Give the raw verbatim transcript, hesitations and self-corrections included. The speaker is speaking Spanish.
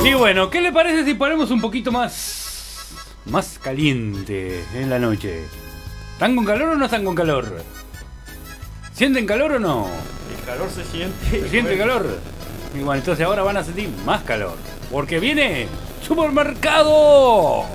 Y bueno, ¿qué le parece si ponemos un poquito más, más caliente en la noche? ¿Están con calor o no están con calor? ¿Sienten calor o no? El calor se siente. ¿Se siente calor? Y bueno, entonces ahora van a sentir más calor. Porque viene Supermercado.